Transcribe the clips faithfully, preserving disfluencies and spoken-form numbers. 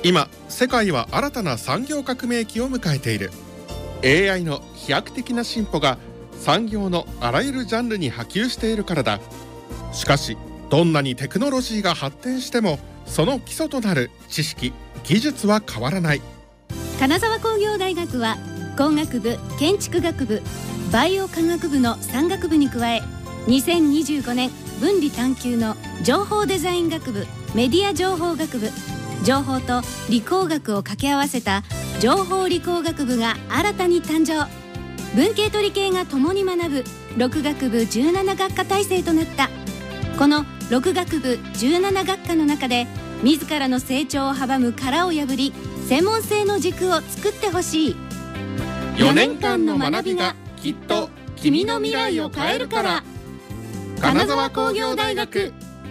今世界は新たな産業革命期を迎えている。 エーアイ の飛躍的な進歩が産業のあらゆるジャンルに波及しているからだ。しかしどんなにテクノロジーが発展してもその基礎となる知識・技術は変わらない。 金沢工業大学は工学部、建築学部、バイオ科学部のさん学部に加え、にせんにじゅうごねん分離探究の情報デザイン学部、メディア情報学部、情報と理工学を掛け合わせた情報理工学部が新たに誕生。文系と理系が共に学ぶろく学部じゅうなな学科体制となった。このろく学部じゅうなな学科の中で自らの成長を阻む殻を破り、専門性の軸を作ってほしい。 よねんかんの学びがきっと君の未来を変えるから。金沢工業大学。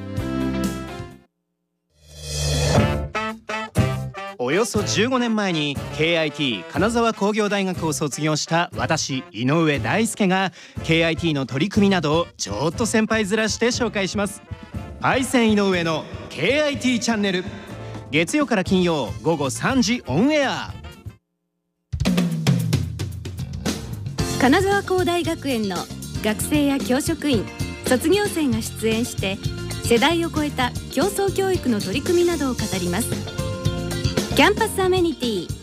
およそじゅうごねんまえに ケーアイティー 金沢工業大学を卒業した私井上大輔が ケーアイティー の取り組みなどをちょっと先輩面して紹介します。パイセン井上の ケーアイティー チャンネル、月曜から金曜午後さんじオンエア。 金沢工大学園の学生や教職員、卒業生が出演して世代を超えた競争教育の取り組みなどを語ります。キャンパスアメニティ